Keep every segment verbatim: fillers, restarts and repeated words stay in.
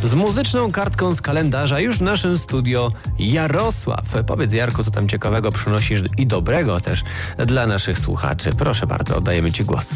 Z muzyczną kartką z kalendarza już w naszym studio Jarosław. Powiedz, Jarku, co tam ciekawego przynosisz i dobrego też dla naszych słuchaczy. Proszę bardzo, oddajemy Ci głos.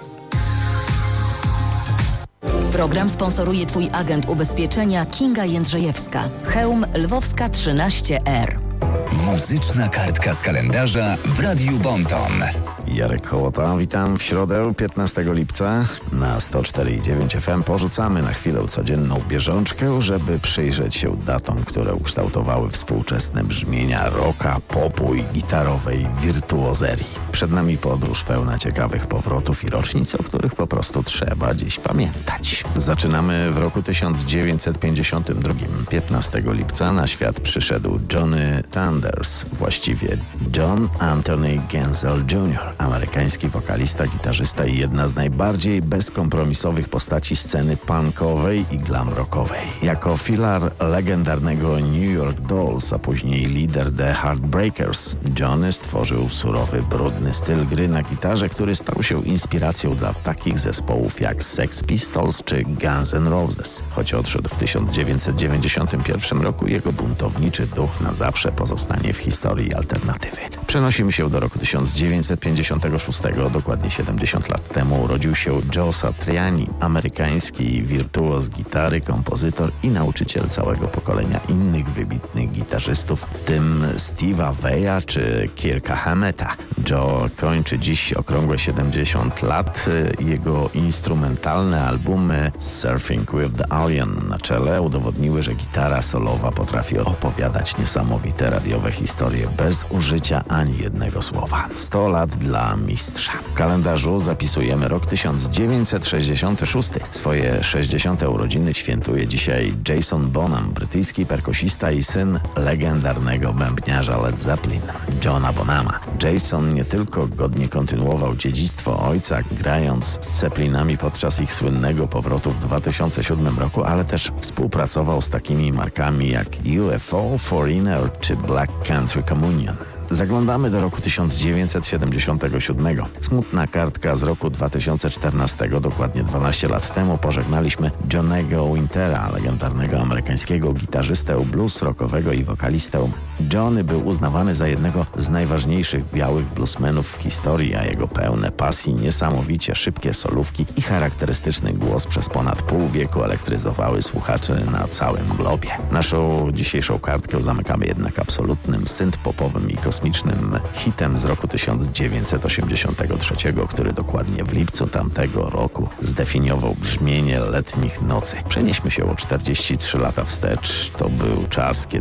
Program sponsoruje Twój agent ubezpieczenia Kinga Jędrzejewska. Chełm Lwowska trzynaście R. Muzyczna kartka z kalendarza w Radiu Bonton. Jarek Hołota, witam w środę piętnastego lipca na sto cztery i dziewięć F M. Porzucamy na chwilę codzienną bieżączkę, żeby przyjrzeć się datom, które ukształtowały współczesne brzmienia rocka, popu i gitarowej wirtuozerii. Przed nami podróż pełna ciekawych powrotów i rocznic, o których po prostu trzeba dziś pamiętać. Zaczynamy w roku tysiąc dziewięćset pięćdziesiątym drugim. piętnastego lipca na świat przyszedł Johnny Thunders, właściwie John Anthony Genzel junior Amerykański wokalista, gitarzysta i jedna z najbardziej bezkompromisowych postaci sceny punkowej i glam rockowej. Jako filar legendarnego New York Dolls, a później lider The Heartbreakers, Johnny stworzył surowy, brudny styl gry na gitarze, który stał się inspiracją dla takich zespołów jak Sex Pistols czy Guns N' Roses. Choć odszedł w tysiąc dziewięćset dziewięćdziesiątym pierwszym roku, jego buntowniczy duch na zawsze pozostanie w historii alternatywy. Przenosimy się do roku tysiąc dziewięćset pięćdziesiątego szóstego, dokładnie siedemdziesiąt lat temu urodził się Joe Satriani, amerykański wirtuoz gitary, kompozytor i nauczyciel całego pokolenia innych wybitnych gitarzystów, w tym Steve'a Vai'a czy Kirka Hametta. Joe kończy dziś okrągłe siedemdziesiąt lat. Jego instrumentalne albumy Surfing with the Alien na czele udowodniły, że gitara solowa potrafi opowiadać niesamowite radiowe historie bez użycia ani jednego słowa. sto lat dla mistrza. W kalendarzu zapisujemy rok tysiąc dziewięćset sześćdziesiąty szósty. Swoje sześćdziesiąte urodziny świętuje dzisiaj Jason Bonham, brytyjski perkusista i syn legendarnego bębniarza Led Zeppelin, Johna Bonhama. Jason nie tylko godnie kontynuował dziedzictwo ojca, grając z Zeppelinami podczas ich słynnego powrotu w dwa tysiące siódmym roku, ale też współpracował z takimi markami jak U F O, Foreigner czy Black Country Communion. Zaglądamy do roku tysiąc dziewięćset siedemdziesiątego siódmego. Smutna kartka z roku dwa tysiące czternastego, dokładnie dwanaście lat temu, pożegnaliśmy Johnnego Wintera, legendarnego amerykańskiego gitarzystę blues rockowego i wokalistę. Johnny był uznawany za jednego z najważniejszych białych bluesmenów w historii, a jego pełne pasji, niesamowicie szybkie solówki i charakterystyczny głos przez ponad pół wieku elektryzowały słuchaczy na całym globie. Naszą dzisiejszą kartkę zamykamy jednak absolutnym synth-popowym i kosmicznym kosmicznym hitem z roku tysiąc dziewięćset osiemdziesiątego trzeciego, który dokładnie w lipcu tamtego roku zdefiniował brzmienie letnich nocy. Przenieśmy się o czterdzieści trzy lata wstecz. To był czas, kiedy